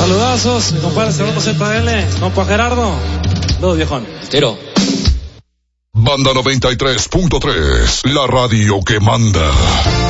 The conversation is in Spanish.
Saludazos, mi compadre Cerrado ZL, compa Gerardo. Saludos, viejón. Tiro. Banda 93.3, la radio que manda.